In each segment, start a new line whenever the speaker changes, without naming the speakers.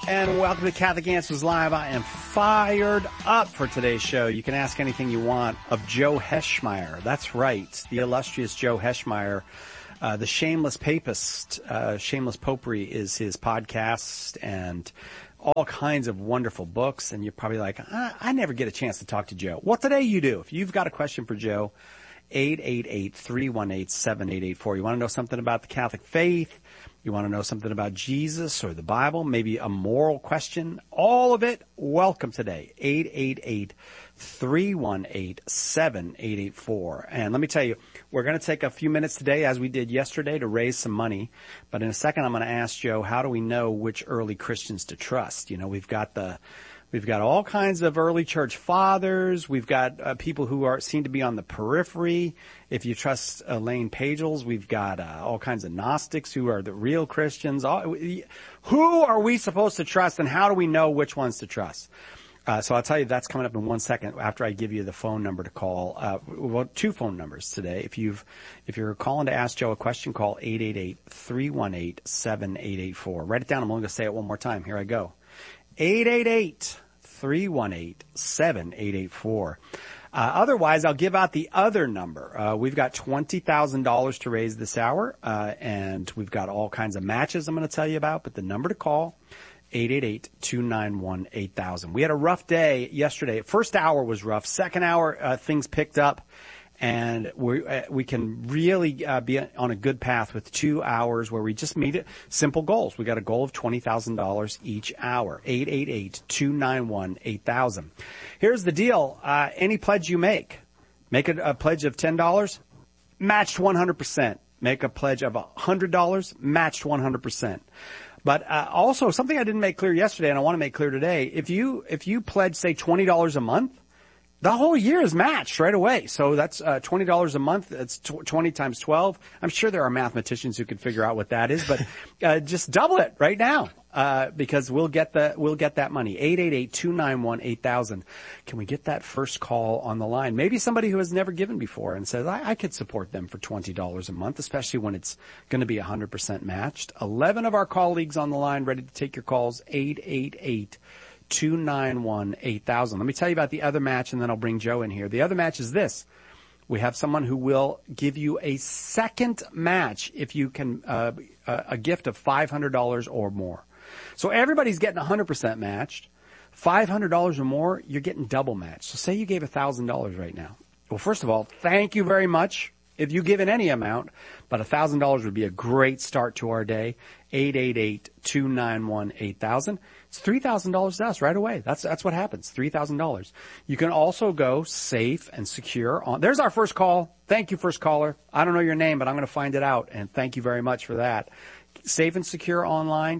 And welcome to Catholic Answers Live. I am fired up for today's show. You can ask anything you want of Joe Heschmeyer. That's right, the illustrious Joe Heschmeyer. The Shameless Papist, Shameless Popery is his podcast, and all kinds of wonderful books. And you're probably like, I never get a chance to talk to Joe. Well, today you do. If you've got a question for Joe, 888-318-7884. You want to know something about the Catholic faith? You want to know something about Jesus or the Bible? Maybe a moral question? All of it, welcome today. 888-318-7884. And let me tell you, we're going to take a few minutes today, as we did yesterday, to raise some money. But in a second, I'm going to ask Joe, how do we know which early Christians to trust? You know, we've got all kinds of early church fathers. We've got people who seem to be on the periphery. If you trust Elaine Pagels, we've got all kinds of Gnostics who are the real Christians. Who are we supposed to trust, and how do we know which ones to trust? So I'll tell you that's coming up in 1 second after I give you the phone number to call. Well, two phone numbers today. If you're calling to ask Joe a question, call 888-318-7884. Write it down. I'm only going to say it one more time. Here I go. 888-318-7884. Otherwise, I'll give out the other number. We've got $20,000 to raise this hour, and we've got all kinds of matches I'm going to tell you about, but the number to call, 888-291-8000. We had a rough day yesterday. First hour was rough. Second hour, things picked up. And we can really be on a good path with 2 hours where we just meet simple goals. We got a goal of $20,000 each hour. 888-291-8000. Here's the deal. Any pledge you make a pledge of $10, matched 100%. Make a pledge of $100, matched 100%. But also something I didn't make clear yesterday, and I want to make clear today. If you pledge, say, $20 a month, the whole year is matched right away. So that's $20 a month. That's 20 times 12. I'm sure there are mathematicians who can figure out what that is, but just double it right now because we'll get that money. 888-291-8000. Can we get that first call on the line? Maybe somebody who has never given before and says, I could support them for $20 a month, especially when it's going to be 100% matched. 11 of our colleagues on the line ready to take your calls. 888-291-8000. Let me tell you about the other match, and then I'll bring Joe in here. The other match is this. We have someone who will give you a second match if you can, a gift of $500 or more. So everybody's getting 100% matched. $500 or more, you're getting double matched. So say you gave $1,000 right now. Well, first of all, thank you very much if you give in any amount, but $1,000 would be a great start to our day. 888-291-8000. It's $3,000 to us right away. That's what happens. $3,000. You can also go safe and secure on. There's our first call. Thank you, first caller. I don't know your name, but I'm going to find it out, and thank you very much for that. Safe and secure online,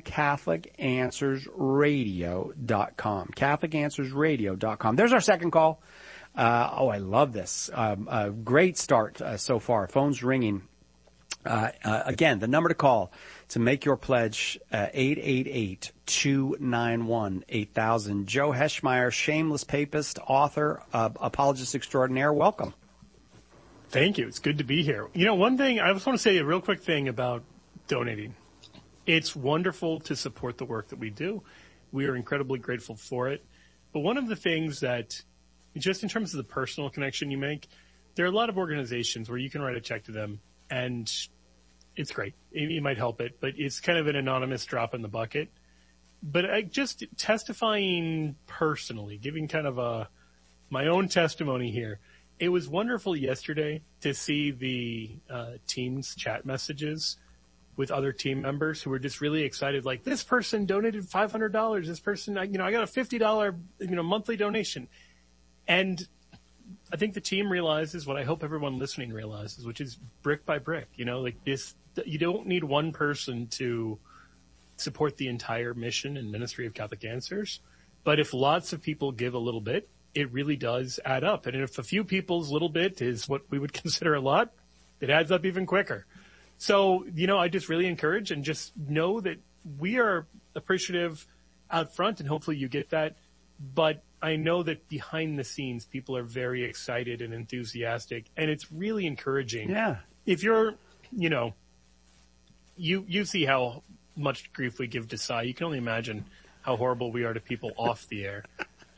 CatholicAnswersRadio.com. CatholicAnswersRadio.com. There's our second call. I love this. Great start so far. Phone's ringing. Again, the number to call to make your pledge, 888-291-8000. Joe Heschmeyer, Shameless Papist, author, apologist extraordinaire. Welcome.
Thank you. It's good to be here. You know, one thing, I just want to say a real quick thing about donating. It's wonderful to support the work that we do. We are incredibly grateful for it. But one of the things that, just in terms of the personal connection you make, there are a lot of organizations where you can write a check to them, and it's great. You might help it, but it's kind of an anonymous drop in the bucket. But just testifying personally, giving kind of my own testimony here, it was wonderful yesterday to see the Teams chat messages with other team members who were just really excited, like, this person donated $500. This person, I got a $50, monthly donation. And I think the team realizes what I hope everyone listening realizes, which is brick by brick, like this, you don't need one person to support the entire mission and ministry of Catholic Answers. But if lots of people give a little bit, it really does add up. And if a few people's little bit is what we would consider a lot, it adds up even quicker. So, I just really encourage and just know that we are appreciative out front, and hopefully you get that. But I know that behind the scenes, people are very excited and enthusiastic, and it's really encouraging.
Yeah.
If you're, you see how much grief we give to Cy. You can only imagine how horrible we are to people off the air.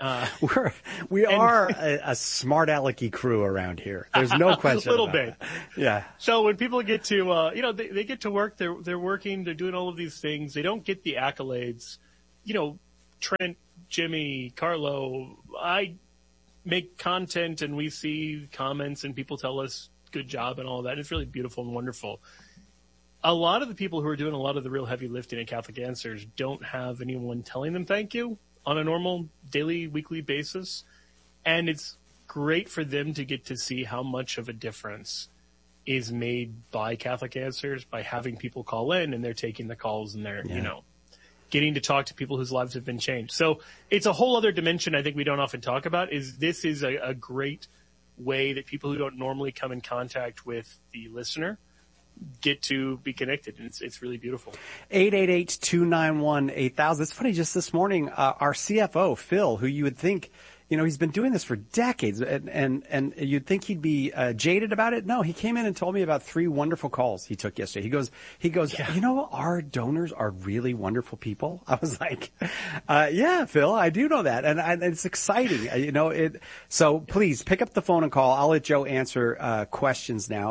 We are a smart alecky crew around here. There's no question.
A little
about
bit.
That. Yeah.
So when people get to, they get to work, they're working, they're doing all of these things. They don't get the accolades. Trent, Jimmy, Carlo, I make content and we see comments and people tell us good job and all that. It's really beautiful and wonderful. A lot of the people who are doing a lot of the real heavy lifting at Catholic Answers don't have anyone telling them thank you on a normal daily, weekly basis. And it's great for them to get to see how much of a difference is made by Catholic Answers by having people call in and they're taking the calls and they're, getting to talk to people whose lives have been changed. So it's a whole other dimension I think we don't often talk about this is a great way that people who don't normally come in contact with the listener get to be connected. And it's really beautiful.
888-291-8000. It's funny, just this morning, our CFO, Phil, who you would think, he's been doing this for decades and you'd think he'd be jaded about it. No, he came in and told me about 3 wonderful calls he took yesterday. He goes, our donors are really wonderful people. I was like, yeah, Phil, I do know that. And it's exciting. So please pick up the phone and call. I'll let Joe answer questions now.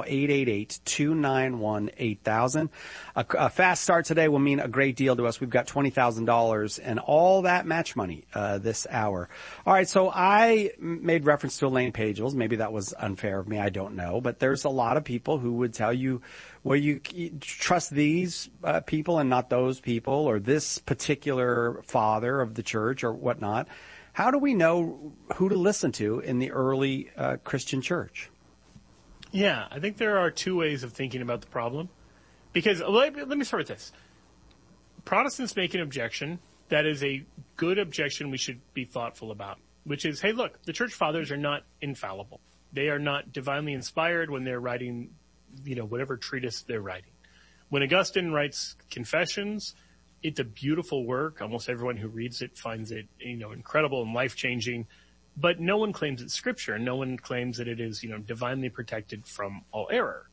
888-291-8000. A fast start today will mean a great deal to us. We've got $20,000 and all that match money this hour. All right, so I made reference to Elaine Pagels. Maybe that was unfair of me. I don't know. But there's a lot of people who would tell you, well, you trust these people and not those people, or this particular father of the church or whatnot. How do we know who to listen to in the early Christian church?
Yeah, I think there are 2 ways of thinking about the problem. Because let me start with this. Protestants make an objection that is a good objection we should be thoughtful about, which is, hey, look, the church fathers are not infallible. They are not divinely inspired when they're writing, whatever treatise they're writing. When Augustine writes Confessions, it's a beautiful work. Almost everyone who reads it finds it, incredible and life-changing. But no one claims it's scripture, and no one claims that it is, divinely protected from all error.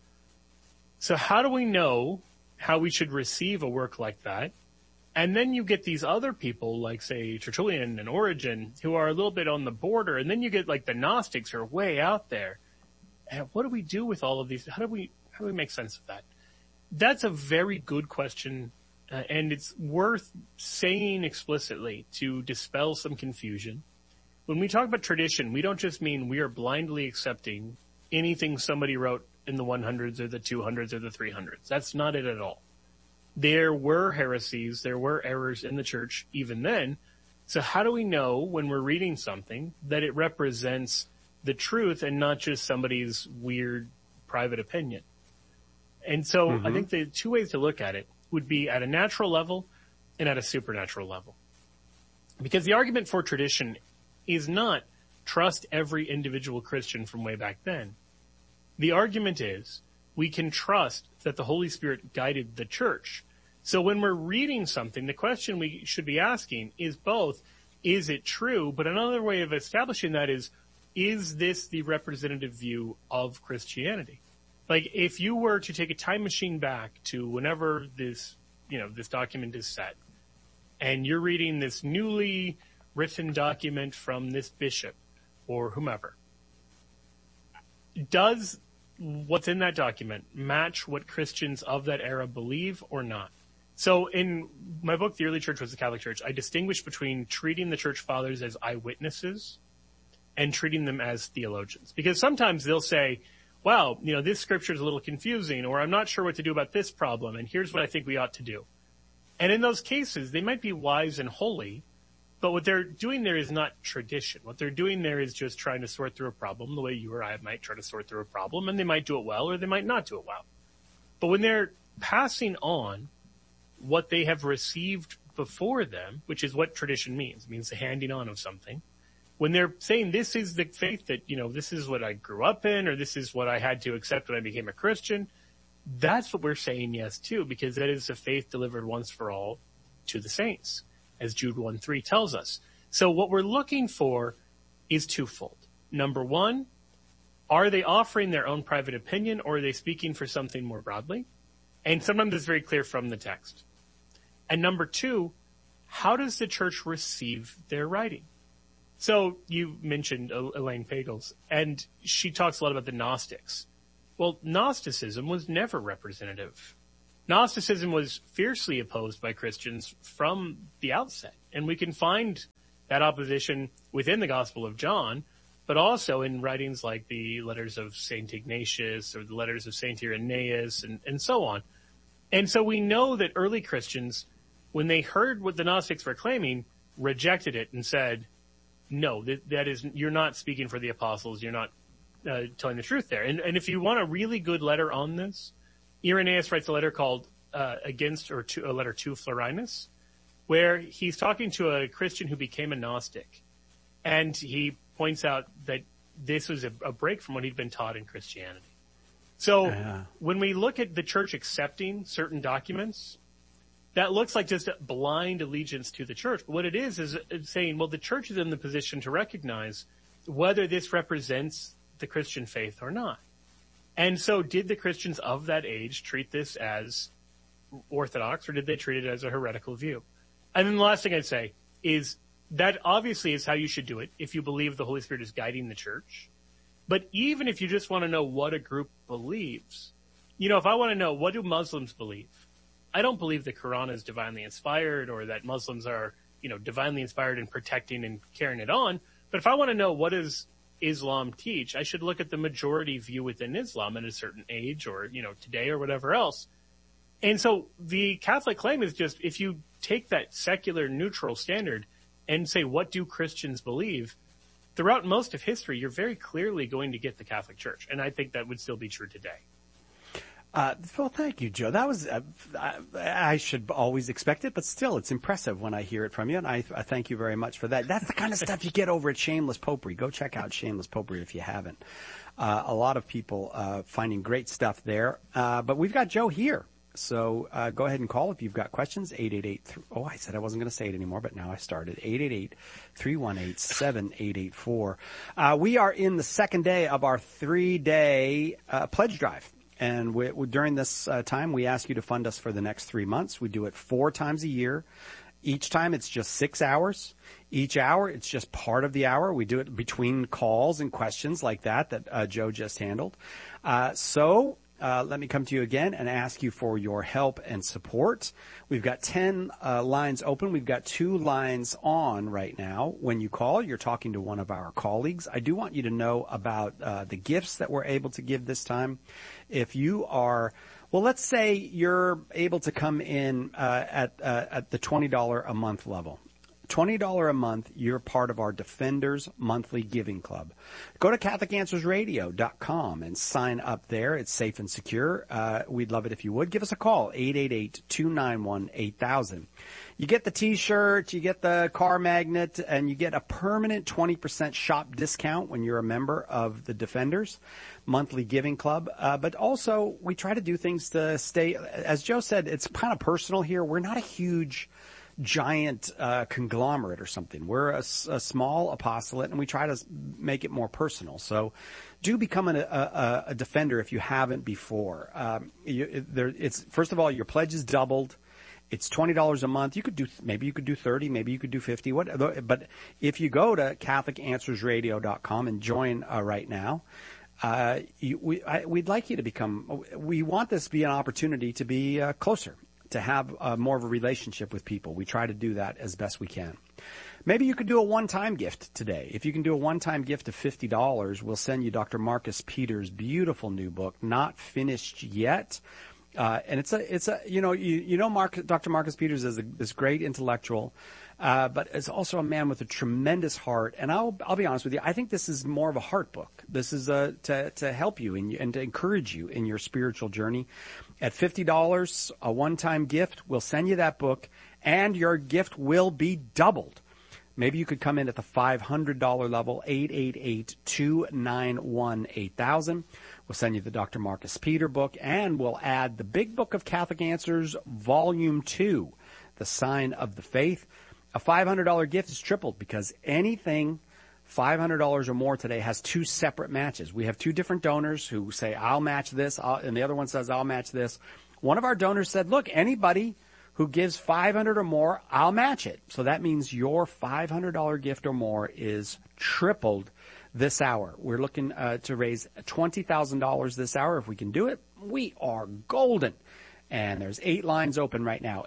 So how do we know how we should receive a work like that? And then you get these other people like, say, Tertullian and Origen, who are a little bit on the border. And then you get like the Gnostics who are way out there. And what do we do with all of these? How do we make sense of that? That's a very good question. And it's worth saying explicitly to dispel some confusion. When we talk about tradition, we don't just mean we are blindly accepting anything somebody wrote in the 100s or the 200s or the 300s. That's not it at all. There were heresies, there were errors in the church even then. So how do we know when we're reading something that it represents the truth and not just somebody's weird private opinion? And so I think the 2 ways to look at it would be at a natural level and at a supernatural level. Because the argument for tradition is not trust every individual Christian from way back then. The argument is we can trust that the Holy Spirit guided the church. So when we're reading something, the question we should be asking is both, is it true? But another way of establishing that is this the representative view of Christianity? Like if you were to take a time machine back to whenever this document is set, and you're reading this newly written document from this bishop or whomever, does what's in that document match what Christians of that era believe or not? So in my book, The Early Church Was the Catholic Church, I distinguish between treating the church fathers as eyewitnesses and treating them as theologians. Because sometimes they'll say, well, this scripture is a little confusing, or I'm not sure what to do about this problem, and here's what I think we ought to do. And in those cases, they might be wise and holy, but what they're doing there is not tradition. What they're doing there is just trying to sort through a problem the way you or I might try to sort through a problem, and they might do it well or they might not do it well. But when they're passing on what they have received before them, which is what tradition means, it means the handing on of something, when they're saying this is the faith that, this is what I grew up in, or this is what I had to accept when I became a Christian, that's what we're saying yes to, because that is the faith delivered once for all to the saints, as Jude 1:3 tells us. So what we're looking for is twofold. Number one, are they offering their own private opinion, or are they speaking for something more broadly? And sometimes it's very clear from the text. And number two, how does the church receive their writing? So you mentioned Elaine Pagels, and she talks a lot about the Gnostics. Well, Gnosticism was never representative. Gnosticism was fiercely opposed by Christians from the outset, and we can find that opposition within the Gospel of John, but also in writings like the letters of St. Ignatius or the letters of St. Irenaeus and so on. And so we know that early Christians, when they heard what the Gnostics were claiming, rejected it and said, no, that is, you're not speaking for the apostles. You're not telling the truth there. And if you want a really good letter on this, Irenaeus writes a letter called a letter to Florinus, where he's talking to a Christian who became a Gnostic. And he points out that this was a break from what he'd been taught in Christianity. So when we look at the church accepting certain documents, that looks like just a blind allegiance to the church. But what it is saying, well, the church is in the position to recognize whether this represents the Christian faith or not. And so did the Christians of that age treat this as orthodox, or did they treat it as a heretical view? And then the last thing I'd say is that obviously is how you should do it if you believe the Holy Spirit is guiding the church. But even if you just want to know what a group believes, if I want to know, what do Muslims believe? I don't believe the Quran is divinely inspired or that Muslims are, divinely inspired in protecting and carrying it on. But if I want to know what does Islam teach, I should look at the majority view within Islam at a certain age or, today or whatever else. And so the Catholic claim is just, if you take that secular neutral standard and say, what do Christians believe? Throughout most of history, you're very clearly going to get the Catholic Church. And I think that would still be true today.
Well, thank you, Joe. That was, I should always expect it, but still, it's impressive when I hear it from you, and I thank you very much for that. That's the kind of stuff you get over at Shameless Popery. Go check out Shameless Popery if you haven't. A lot of people finding great stuff there, but we've got Joe here. So go ahead and call if you've got questions. 888. I said I wasn't going to say it anymore, but now I started. 888-318-7884. We are in the second day of our 3-day pledge drive. And during this time, we ask you to fund us for the next 3 months. We do it 4 times a year. Each time, it's just 6 hours. Each hour, it's just part of the hour. We do it between calls and questions like that Joe just handled. Let me come to you again and ask you for your help and support. We've got 10 lines open. We've got 2 lines on right now. When you call, you're talking to one of our colleagues. I do want you to know about the gifts that we're able to give this time. If you are, let's say you're able to come in at the $20 a month level. $20 a month, you're part of our Defenders Monthly Giving Club. Go to CatholicAnswersRadio.com and sign up there. It's safe and secure. We'd love it if you would. Give us a call, 888-291-8000. You get the T-shirt, you get the car magnet, and you get a permanent 20% shop discount when you're a member of the Defenders Monthly Giving Club. But also, we try to do things to stay, as Joe said, it's kind of personal here. We're not a huge giant conglomerate or something. We're a small apostolate, and we try to make it more personal. So do become a defender if you haven't before. First of all, your pledge is doubled. It's $20 a month. Maybe you could do 30, maybe you could do 50. But if you go to CatholicAnswersRadio.com and join right now, we'd like you to become. We want this to be an opportunity to be closer, to have more of a relationship with people. We try to do that as best we can. Maybe you could do a one-time gift today. If you can do a one-time gift of $50, we'll send you Dr. Marcus Peters' beautiful new book, Not Finished Yet. And Dr. Marcus Peters is this great intellectual, but is also a man with a tremendous heart. And I'll be honest with you, I think this is more of a heart book. This is to help you and to encourage you in your spiritual journey. At $50, a one-time gift, we'll send you that book, and your gift will be doubled. Maybe you could come in at the $500 level, 888-291-8000. We'll send you the Dr. Marcus Peter book, and we'll add the Big Book of Catholic Answers, Volume 2, The Sign of the Faith. A $500 gift is tripled because anything $500 or more today has 2 separate matches. We have 2 different donors who say, I'll match this, and the other one says, I'll match this. One of our donors said, look, anybody who gives $500 or more, I'll match it. So that means your $500 gift or more is tripled this hour. We're looking to raise $20,000 this hour. If we can do it, we are golden. And there's 8 lines open right now.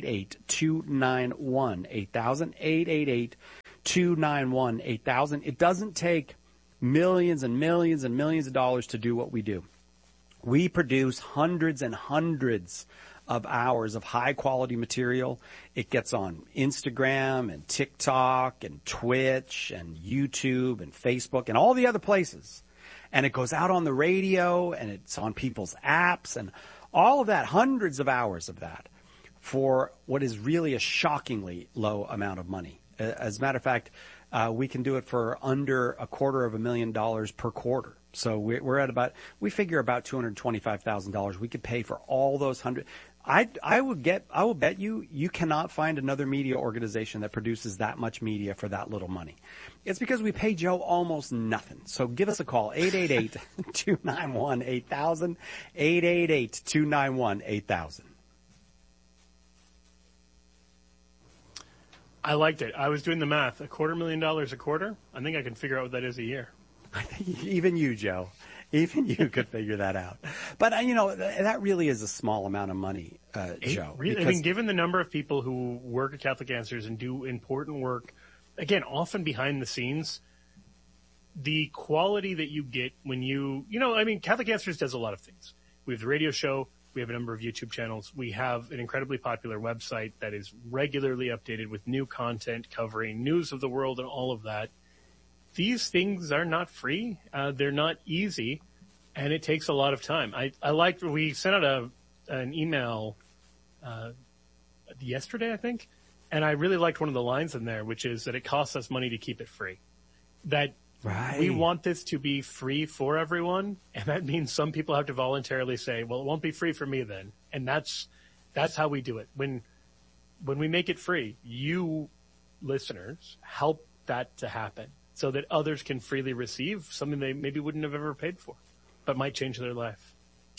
888-291-8000. 888-291-8000. It doesn't take millions and millions and millions of dollars to do what we do. We produce hundreds and hundreds of hours of high quality material. It gets on Instagram and TikTok and Twitch and YouTube and Facebook and all the other places. And it goes out on the radio and it's on people's apps and all of that, hundreds of hours of that for what is really a shockingly low amount of money. As a matter of fact, we can do it for under $250,000 per quarter. So we're at we figure about $225,000. We could pay for all those hundred. I will bet you cannot find another media organization that produces that much media for that little money. It's because we pay Joe almost nothing. So give us a call, 888-291-8000, 888-291-8000.
I liked it. I was doing the math. $250,000 a quarter? I think I can figure out what that is a year.
I think even you, Joe, even you could figure that out. But, that really is a small amount of money, Joe.
I mean, given the number of people who work at Catholic Answers and do important work, again, often behind the scenes, the quality that you get when Catholic Answers does a lot of things. We have the radio show. We have a number of YouTube channels. We have an incredibly popular website that is regularly updated with new content covering news of the world and all of that. These things are not free. They're not easy, and it takes a lot of time. We sent out an email yesterday, I think, and I really liked one of the lines in there, which is that it costs us money to keep it free. That
right.
We want this to be free for everyone, and that means some people have to voluntarily say, well, it won't be free for me then. And that's how we do it. When we make it free, you listeners help that to happen so that others can freely receive something they maybe wouldn't have ever paid for, but might change their life.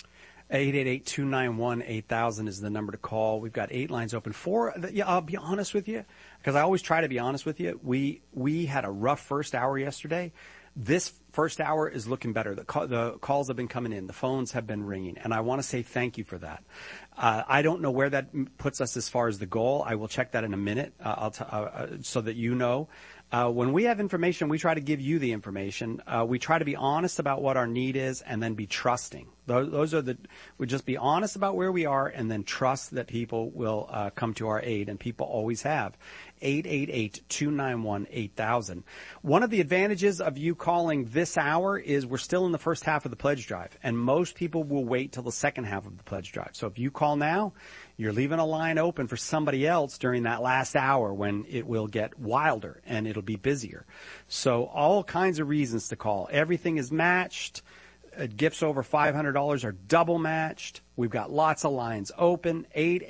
888-291-8000 is the number to call. We've got 8 lines open. I'll be honest with you, because I always try to be honest with you. We had a rough first hour yesterday. This first hour is looking better. The calls have been coming in. The phones have been ringing. And I want to say thank you for that. I don't know where that puts us as far as the goal. I will check that in a minute so that you know. When we have information, we try to give you the information. We try to be honest about what our need is and then be trusting. We just be honest about where we are and then trust that people will come to our aid, and people always have. 888-291-8000. One of the advantages of you calling this hour is we're still in the first half of the pledge drive, and most people will wait till the second half of the pledge drive. So if you call now, you're leaving a line open for somebody else during that last hour when it will get wilder and it'll be busier. So all kinds of reasons to call. Everything is matched. Gifts over $500 are double matched. We've got lots of lines open.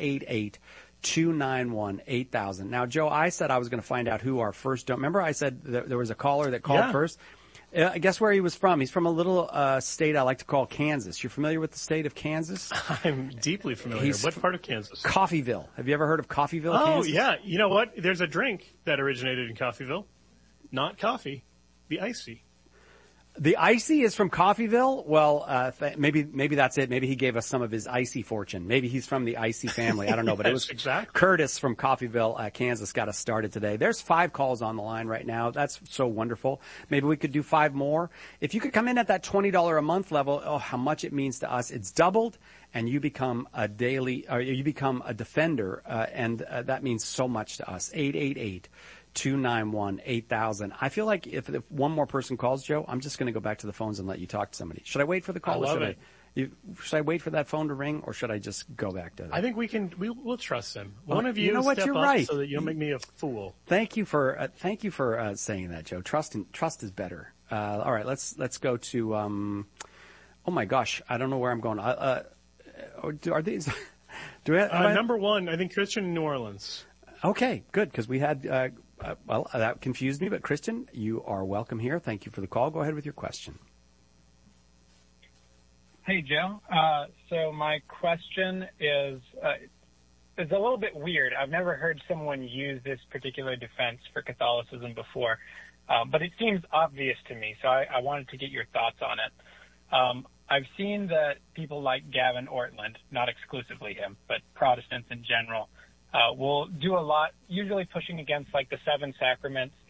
888-291-8000. Now, Joe, I said I was going to find out who our first. Remember I said there was a caller that called first? Guess where he was from? He's from a little state I like to call Kansas. You're familiar with the state of Kansas?
I'm deeply familiar. What part of Kansas?
Coffeyville. Have you ever heard of Coffeyville, Kansas?
Oh, yeah. You know what? There's a drink that originated in Coffeyville. Not coffee. The Icy.
The Icy is from Coffeyville? Well, maybe that's it. Maybe he gave us some of his Icy fortune. Maybe he's from the Icy family. I don't know, but it was
exactly.
Curtis from Coffeyville, Kansas got us started today. There's 5 calls on the line right now. That's so wonderful. Maybe we could do 5 more. If you could come in at that $20 a month level, how much it means to us. It's doubled, and you become a defender, and that means so much to us. 888-291-8000. I feel like if one more person calls, Joe, I'm just going to go back to the phones and let you talk to somebody. Should I wait for the call? Should I wait for that phone to ring, or should I just go back to that?
I think we'll trust them. One of you,
you know what,
step
you're
up
right.
so that you don't make me a fool.
Thank you for saying that, Joe. Trust is better. All right, let's go to. Oh my gosh, I don't know where I'm going. Are these?
Number 1, I think Christian in New Orleans.
Okay, good, because we had. Well, that confused me, but Christian, you are welcome here. Thank you for the call. Go ahead with your question.
Hey, Joe. So my question is, is a little bit weird. I've never heard someone use this particular defense for Catholicism before, but it seems obvious to me, so I wanted to get your thoughts on it. I've seen that people like Gavin Ortland, not exclusively him, but Protestants in general, will do a lot, usually pushing against like the seven sacraments